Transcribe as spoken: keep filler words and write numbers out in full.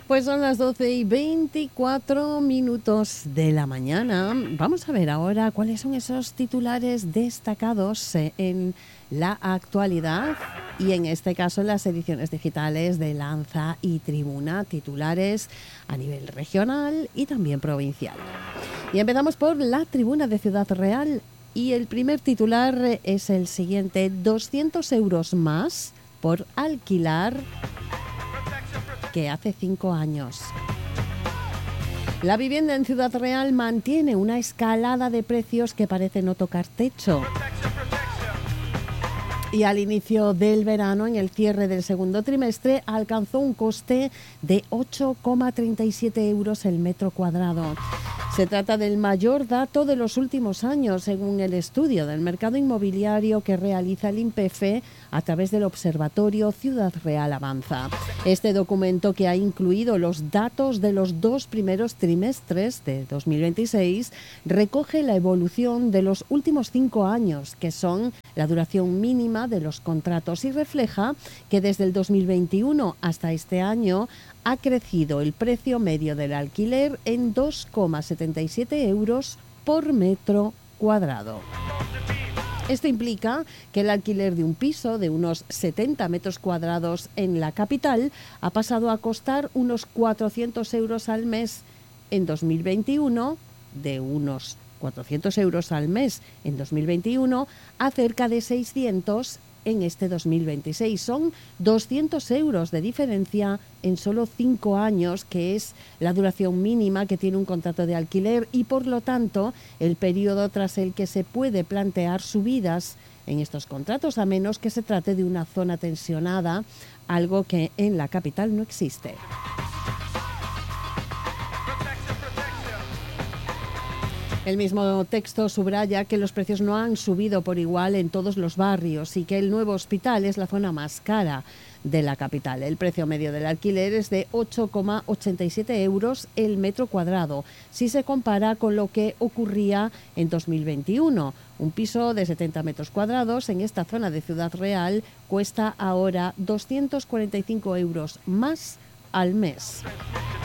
Pues son las doce y veinticuatro minutos de la mañana. Vamos a ver ahora cuáles son esos titulares destacados en la actualidad y en este caso en las ediciones digitales de Lanza y Tribuna, titulares a nivel regional y también provincial. Y empezamos por la Tribuna de Ciudad Real y el primer titular es el siguiente: doscientos euros más por alquilar que hace cinco años. La vivienda en Ciudad Real mantiene una escalada de precios que parece no tocar techo. Y al inicio del verano, en el cierre del segundo trimestre, alcanzó un coste de ocho coma treinta y siete euros el metro cuadrado. Se trata del mayor dato de los últimos años, según el estudio del mercado inmobiliario que realiza el INPEFE a través del Observatorio Ciudad Real Avanza. Este documento, que ha incluido los datos de los dos primeros trimestres de dos mil veintiséis, recoge la evolución de los últimos cinco años, que son la duración mínima de los contratos, y refleja que desde el dos mil veintiuno hasta este año ha crecido el precio medio del alquiler en dos coma setenta y siete euros por metro cuadrado. Esto implica que el alquiler de un piso de unos setenta metros cuadrados en la capital ha pasado a costar unos cuatrocientos euros al mes en dos mil veintiuno, de unos cuatrocientos euros al mes en dos mil veintiuno a cerca de seiscientos en este dos mil veintiséis. Son doscientos euros de diferencia en solo cinco años, que es la duración mínima que tiene un contrato de alquiler y, por lo tanto, el periodo tras el que se puede plantear subidas en estos contratos, a menos que se trate de una zona tensionada, algo que en la capital no existe. El mismo texto subraya que los precios no han subido por igual en todos los barrios y que el nuevo hospital es la zona más cara de la capital. El precio medio del alquiler es de ocho coma ochenta y siete euros el metro cuadrado, si se compara con lo que ocurría en dos mil veintiuno. Un piso de setenta metros cuadrados en esta zona de Ciudad Real cuesta ahora doscientos cuarenta y cinco euros más al mes.